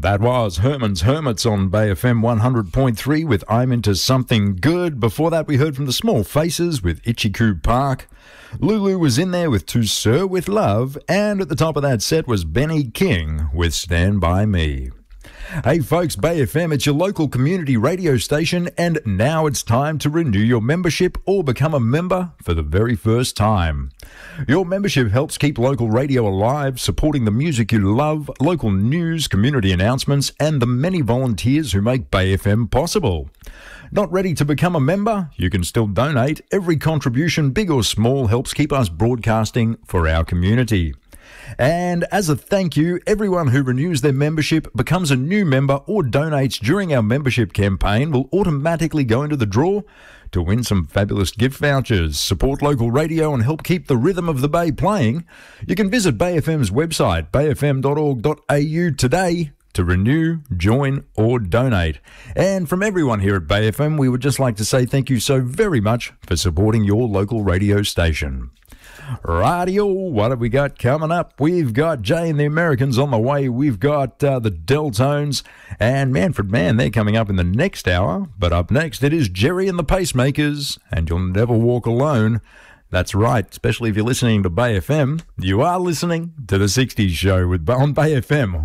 That was Herman's Hermits on Bay FM 100.3 with I'm Into Something Good. Before that, we heard from the Small Faces with Itchy-Coo Park. Lulu was in there with To Sir With Love. And at the top of that set was Benny King with Stand By Me. Hey folks, Bay FM, it's your local community radio station, and now it's time to renew your membership or become a member for the very first time. Your membership helps keep local radio alive, supporting the music you love, local news, community announcements, and the many volunteers who make Bay FM possible. Not ready to become a member? You can still donate. Every contribution, big or small, helps keep us broadcasting for our community. And as a thank you, everyone who renews their membership, becomes a new member or donates during our membership campaign will automatically go into the draw to win some fabulous gift vouchers, support local radio and help keep the rhythm of the Bay playing. You can visit Bay FM's website, bayfm.org.au today to renew, join or donate. And from everyone here at Bay FM, we would just like to say thank you so very much for supporting your local radio station. Rightio, what have we got coming up? We've got Jay and the Americans on the way. We've got the Deltones and Manfred Mann. They're coming up in the next hour. But up next, it is Jerry and the Pacemakers, and You'll Never Walk Alone. That's right, especially if you're listening to Bay FM. You are listening to The 60s Show on Bay FM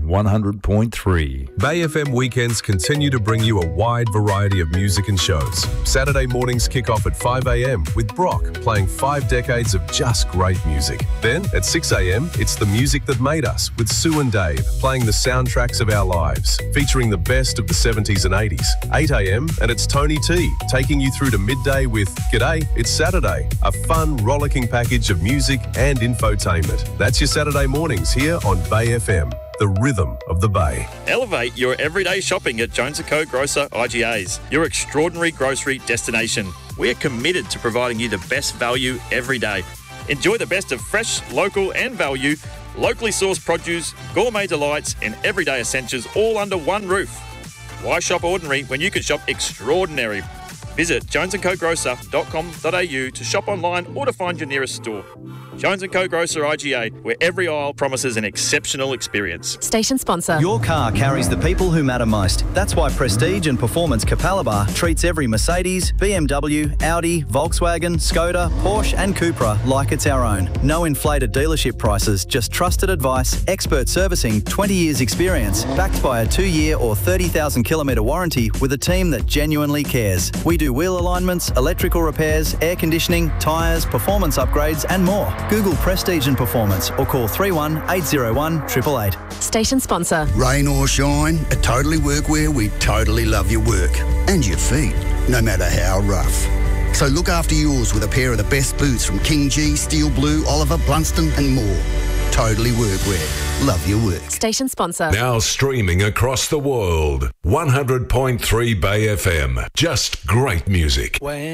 100.3. Bay FM weekends continue to bring you a wide variety of music and shows. Saturday mornings kick off at 5 a.m. with Brock playing 5 decades of just great music. Then at 6 a.m, it's The Music That Made Us with Sue and Dave playing the soundtracks of our lives, featuring the best of the 70s and 80s. 8 a.m, and it's Tony T taking you through to midday with G'day, It's Saturday, a fun rollicking package of music and infotainment. That's your Saturday mornings here on Bay FM, the rhythm of the Bay. Elevate your everyday shopping at Jones & Co. Grocer IGAs, your extraordinary grocery destination. We are committed to providing you the best value every day. Enjoy the best of fresh, local and value, locally sourced produce, gourmet delights and everyday essentials all under one roof. Why shop ordinary when you can shop extraordinary? Visit jonesandcogrocer.com.au to shop online or to find your nearest store. Jones & Co. Grocer IGA, where every aisle promises an exceptional experience. Station sponsor. Your car carries the people who matter most. That's why Prestige and Performance Capalaba treats every Mercedes, BMW, Audi, Volkswagen, Skoda, Porsche and Cupra like it's our own. No inflated dealership prices, just trusted advice, expert servicing, 20 years experience, backed by a 2-year or 30,000 kilometre warranty with a team that genuinely cares. We do wheel alignments, electrical repairs, air conditioning, tyres, performance upgrades and more. Google Prestige and Performance or call 31 801 888. Station sponsor. Rain or shine, at Totally Workwear, we totally love your work and your feet, no matter how rough. So look after yours with a pair of the best boots from King G, Steel Blue, Oliver, Blunston and more. Totally Workwear. Love your work. Station sponsor. Now streaming across the world. 100.3 Bay FM. Just great music.